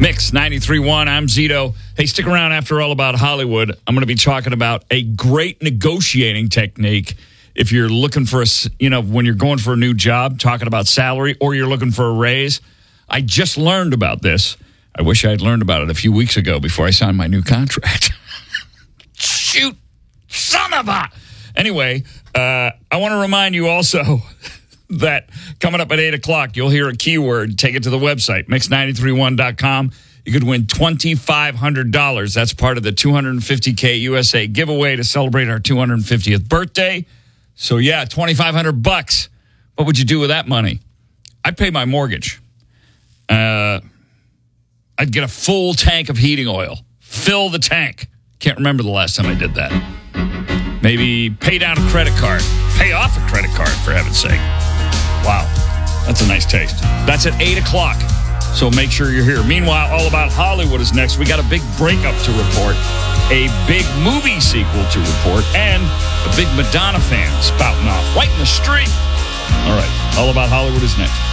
Mix 93.1, I'm Zito. Hey, stick around after All About Hollywood. I'm going to be talking about a great negotiating technique if you're looking for when you're going for a new job, talking about salary, or you're looking for a raise. I just learned about this. I wish I had learned about it a few weeks ago before I signed my new contract. Shoot, son of a... Anyway, I want to remind you also that coming up at 8 o'clock, you'll hear a keyword. Take it to the website, mix931.com. You could win $2,500. That's part of the 250K USA giveaway to celebrate our 250th birthday. So, yeah, $2,500. What would you do with that money? I'd pay my mortgage. I'd get a full tank of heating oil. Fill the tank. Can't remember the last time I did that. Maybe pay down a credit card. Pay off a credit card, for heaven's sake. Wow. That's a nice taste. That's at 8 o'clock. So make sure you're here. Meanwhile, All About Hollywood is next. We got a big breakup to report, a big movie sequel to report, and a big Madonna fan spouting off right in the street. All right. All About Hollywood is next.